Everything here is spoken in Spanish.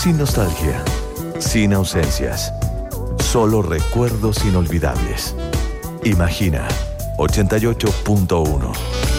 Sin nostalgia, sin ausencias, solo recuerdos inolvidables. Imagina 88.1.